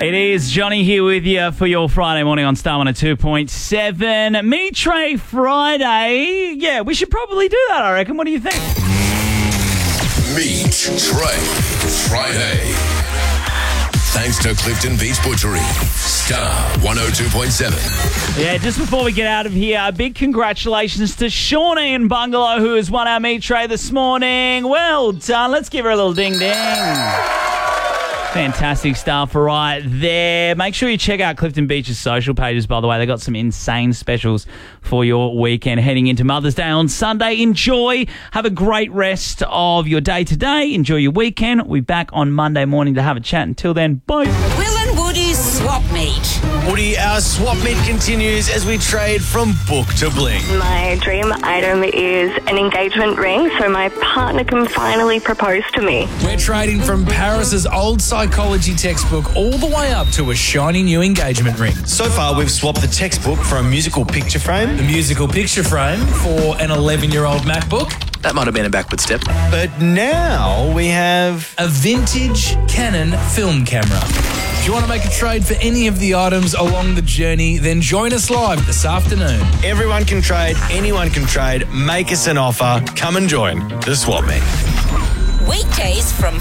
It is Johnny here with you for your Friday morning on Star 102.7. Meet Trey Friday. Yeah, we should probably do that, I reckon. What do you think? Meet Trey Friday. Thanks to Clifton Beach Butchery. Star 102.7. Yeah, just before we get out of here, a big congratulations to Shawnee in Bungalow, who has won our Meet Trey this morning. Well done. Let's give her a little ding-ding. Fantastic stuff right there. Make sure you check out Clifton Beach's social pages, by the way. They've got some insane specials for your weekend heading into Mother's Day on Sunday. Enjoy. Have a great rest of your day today. Enjoy your weekend. We'll be back on Monday morning to have a chat. Until then, bye. Will and Woody's Swap Meet. Woody, our swap meet continues as we trade from book to bling. My dream item is an engagement ring so my partner can finally propose to me. We're trading from Paris's old psychology textbook all the way up to a shiny new engagement ring. So far, we've swapped the textbook for a musical picture frame. The musical picture frame for an 11-year-old MacBook. That might have been a backward step. But now we have A vintage Canon film camera. If you want to make a trade for any of the items along the journey, then join us live this afternoon. everyone can trade, anyone can trade. Make us an offer. Come and join the swap meet. Weekdays from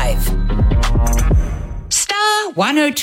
5. Star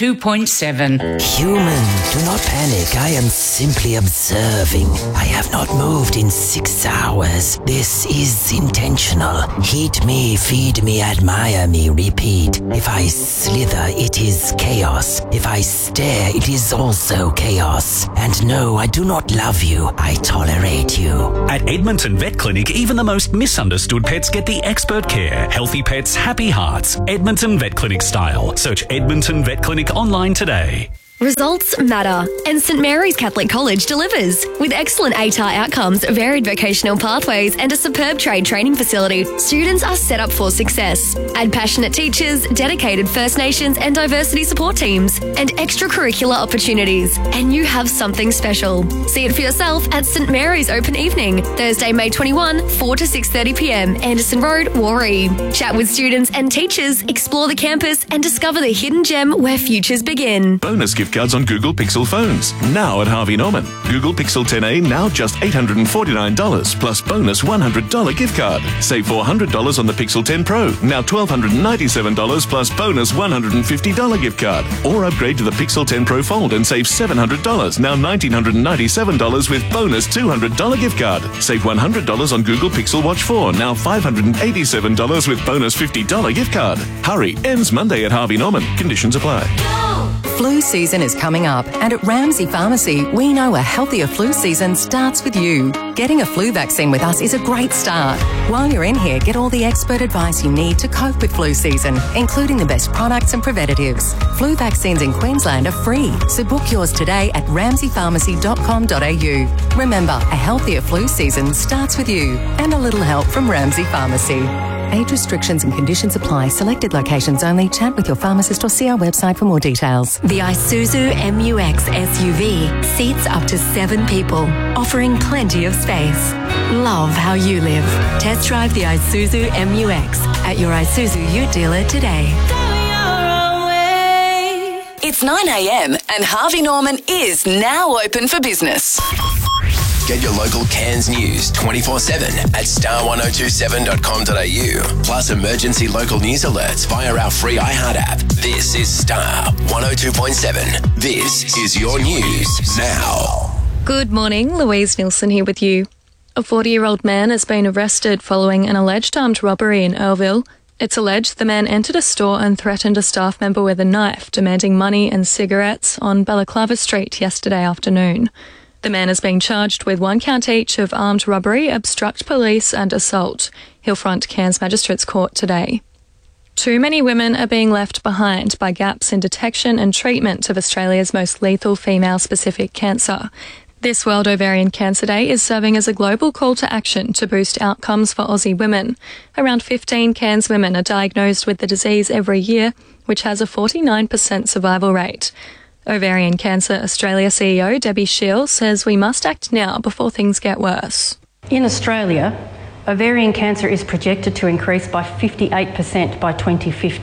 102.7. Human, do not panic. I am simply observing. I have not moved in 6 hours. This is intentional. Heat me, feed me, admire me, repeat. If I slither, it is chaos. If I stare, it is also chaos. And no, I do not love you. I tolerate you. At Edmonton Vet Clinic, even the most misunderstood pets get the expert care. Healthy pets, happy hearts. Edmonton Vet Clinic style. Search Edmonton Vet Clinic online today. Results matter, and St Mary's Catholic College delivers. With excellent ATAR outcomes, varied vocational pathways, and a superb trade training facility, students are set up for success. Add passionate teachers, dedicated First Nations and diversity support teams, and extracurricular opportunities, and you have something special. See it for yourself at St Mary's Open Evening, Thursday, May 21, 4 to 6:30pm, Anderson Road, Warree. Chat with students and teachers, explore the campus, and discover the hidden gem where futures begin. Bonus gift cards on Google Pixel phones. Now at Harvey Norman. Google Pixel 10a now just $849 plus bonus $100 gift card. Save $400 on the Pixel 10 Pro. Now $1,297 plus bonus $150 gift card. Or upgrade to the Pixel 10 Pro Fold and save $700. Now $1,997 with bonus $200 gift card. Save $100 on Google Pixel Watch 4. Now $587 with bonus $50 gift card. Hurry. Ends Monday at Harvey Norman. Conditions apply. Flu season is coming up, and at Ramsay Pharmacy, we know a healthier flu season starts with you. Getting a flu vaccine with us is a great start. While you're in here, get all the expert advice you need to cope with flu season, including the best products and preventatives. Flu vaccines in Queensland are free, so book yours today at ramsaypharmacy.com.au. Remember, a healthier flu season starts with you, and a little help from Ramsay Pharmacy. Age restrictions and conditions apply. Selected locations only. Chat with your pharmacist or see our website for more details. The Isuzu MU-X SUV seats up to 7 people, offering plenty of space. Love how you live. Test drive the Isuzu MU-X at your Isuzu Ute dealer today. It's 9am and Harvey Norman is now open for business. Get your local Cairns news 24/7 at star1027.com.au. Plus emergency local news alerts via our free iHeart app. This is Star 102.7. This is your news now. Good morning, Louise Nielsen here with you. A 40-year-old man has been arrested following an alleged armed robbery in Earlville. It's alleged the man entered a store and threatened a staff member with a knife, demanding money and cigarettes on Balaclava Street yesterday afternoon. The man is being charged with 1 count each of armed robbery, obstruct police and assault. He'll front Cairns Magistrates Court today. Too many women are being left behind by gaps in detection and treatment of Australia's most lethal female-specific cancer. This World Ovarian Cancer Day is serving as a global call to action to boost outcomes for Aussie women. Around 15 Cairns women are diagnosed with the disease every year, which has a 49% survival rate. Ovarian Cancer Australia CEO Debbie Shiel says we must act now before things get worse. In Australia, ovarian cancer is projected to increase by 58% by 2050.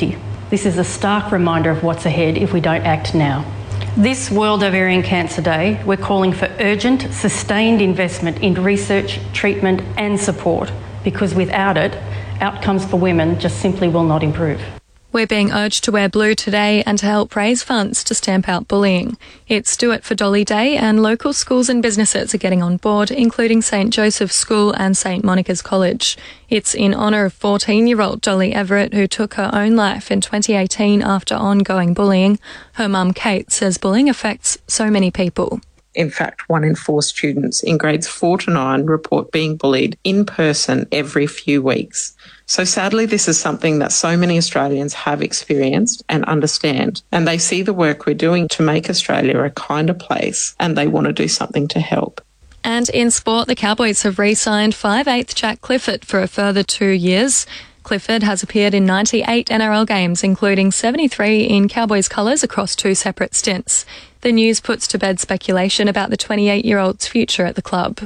This is a stark reminder of what's ahead if we don't act now. This World Ovarian Cancer Day, we're calling for urgent, sustained investment in research, treatment and support, because without it, outcomes for women just simply will not improve. We're being urged to wear blue today and to help raise funds to stamp out bullying. It's Do It for Dolly Day, and local schools and businesses are getting on board, including St Joseph's School and St Monica's College. It's in honour of 14-year-old Dolly Everett, who took her own life in 2018 after ongoing bullying. Her mum, Kate, says bullying affects so many people. In fact, 1 in 4 students in grades 4 to 9 report being bullied in person every few weeks. So sadly, this is something that so many Australians have experienced and understand, and they see the work we're doing to make Australia a kinder place, and they want to do something to help. And in sport, the Cowboys have re-signed 5'8" Jack Clifford for a further 2 years. Clifford has appeared in 98 NRL games, including 73 in Cowboys colours across 2 separate stints. The news puts to bed speculation about the 28-year-old's future at the club.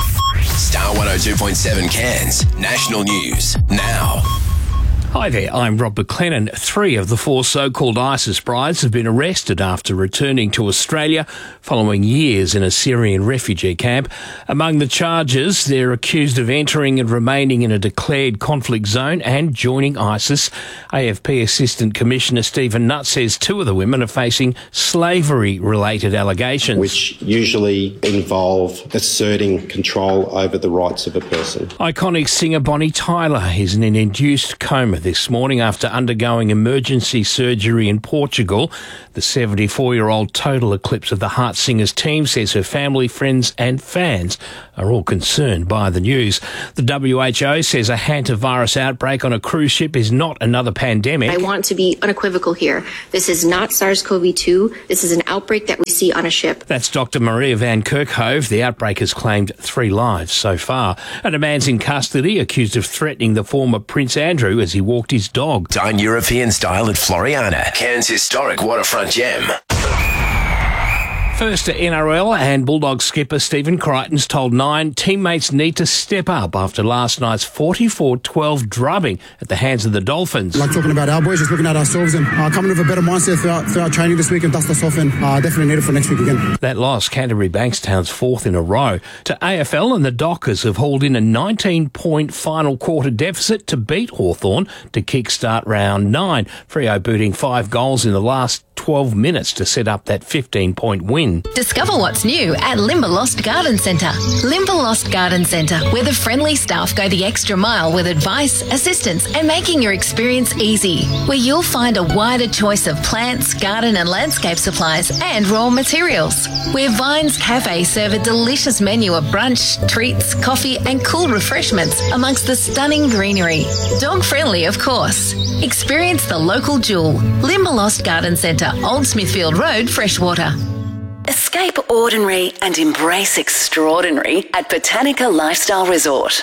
Star 102.7 Cairns National News now. Hi there, I'm Rob McLennan. 3 of the 4 so-called ISIS brides have been arrested after returning to Australia following years in a Syrian refugee camp. Among the charges, they're accused of entering and remaining in a declared conflict zone and joining ISIS. AFP Assistant Commissioner Stephen Nutt says 2 of the women are facing slavery-related allegations, which usually involve asserting control over the rights of a person. Iconic singer Bonnie Tyler is in an induced coma this morning after undergoing emergency surgery in Portugal. The 74-year-old total eclipse of the Heart Singers team says her family, friends and fans are all concerned by the news. The WHO says a hantavirus outbreak on a cruise ship is not another pandemic. I want to be unequivocal here. This is not SARS-CoV-2. This is an outbreak that we see on a ship. That's Dr. Maria Van Kerkhove. The outbreak has claimed 3 lives so far. And a man's in custody accused of threatening the former Prince Andrew as he walked his dog. Dine European style at Floriana, Cairns' historic waterfront gem. First to NRL, and Bulldogs skipper Stephen Crichton's told 9 teammates need to step up after last night's 44-12 drubbing at the hands of the Dolphins. Like talking about our boys, just looking at ourselves and coming with a better mindset throughout training this week and dust us off, and definitely need it for next week again. That loss, Canterbury Bankstown's 4th in a row. To AFL, and the Dockers have hauled in a 19-point final quarter deficit to beat Hawthorn to kickstart round 9. Freo booting 5 goals in the last 12 minutes to set up that 15-point win. Discover what's new at Limberlost Garden Centre. Limberlost Garden Centre, where the friendly staff go the extra mile with advice, assistance and making your experience easy. Where you'll find a wider choice of plants, garden and landscape supplies and raw materials. Where Vines Cafe serve a delicious menu of brunch, treats, coffee and cool refreshments amongst the stunning greenery. Dog friendly, of course. Experience the local jewel. Limberlost Garden Centre, Old Smithfield Road, Freshwater. Escape ordinary and embrace extraordinary at Botanica Lifestyle Resort.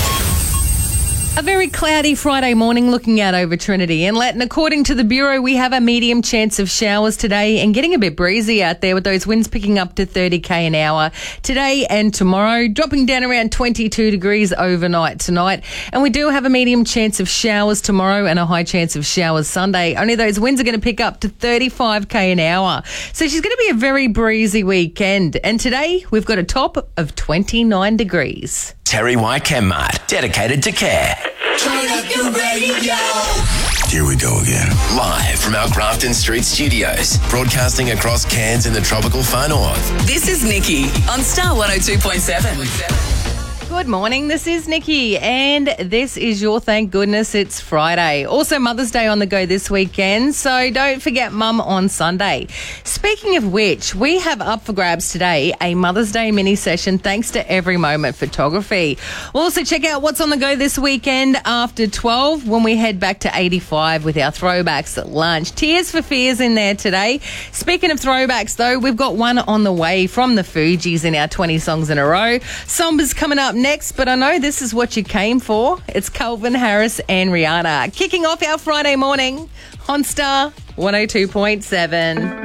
A very cloudy Friday morning looking out over Trinity Inlet, and according to the Bureau, we have a medium chance of showers today and getting a bit breezy out there with those winds picking up to 30k an hour today and tomorrow, dropping down around 22 degrees overnight tonight. And we do have a medium chance of showers tomorrow and a high chance of showers Sunday. Only those winds are going to pick up to 35k an hour. So she's going to be a very breezy weekend. And today we've got a top of 29 degrees. Terry White Chemmart, dedicated to care. Turn up your radio. Here we go again. Live from our Grafton Street studios, broadcasting across Cairns in the tropical far north. This is Nikki on Star 102.7. Good morning, this is Nikki, and this is your thank goodness it's Friday. Also Mother's Day on the go this weekend, so don't forget Mum on Sunday. Speaking of which, we have up for grabs today a Mother's Day mini session thanks to Every Moment Photography. We'll also check out what's on the go this weekend after 12 when we head back to 85 with our throwbacks at lunch. Tears for Fears in there today. Speaking of throwbacks though, we've got one on the way from the Fugees in our 20 songs in a row. Sombra's coming up next, but I know this is what you came for. It's Calvin Harris and Rihanna kicking off our Friday morning on Star 102.7.